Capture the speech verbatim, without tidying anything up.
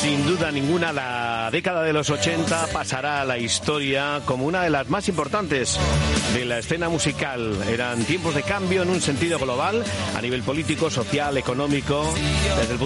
Sin duda ninguna, la década de los ochenta pasará a la historia como una de las más importantes de la escena musical. Eran tiempos de cambio en un sentido global, a nivel político, social, económico, desde el